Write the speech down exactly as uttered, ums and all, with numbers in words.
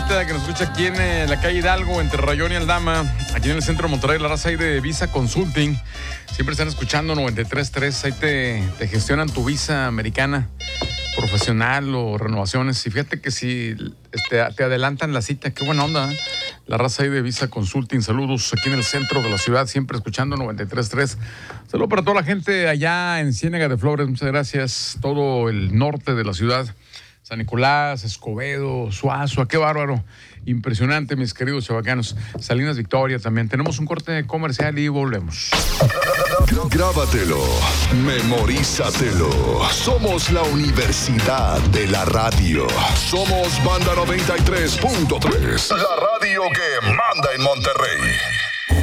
racita que nos escucha aquí en eh, la calle Hidalgo, entre Rayón y Aldama, aquí en el centro de Monterrey, la raza ahí de Visa Consulting. Siempre están escuchando noventa y tres punto tres, ahí te, te gestionan tu visa americana profesional o renovaciones. Y fíjate que si este, te adelantan la cita, qué buena onda, ¿eh? La raza ahí de Visa Consulting, saludos aquí en el centro de la ciudad, siempre escuchando noventa y tres punto tres. Saludos para toda la gente allá en Ciénega de Flores, muchas gracias. Todo el norte de la ciudad, San Nicolás, Escobedo, Suazua, qué bárbaro. Impresionante, mis queridos chavacanos. Salinas Victoria también. Tenemos un corte comercial y volvemos. Grábatelo, memorízatelo. Somos la Universidad de la Radio. Somos Banda noventa y tres punto tres. La radio que manda en Monterrey.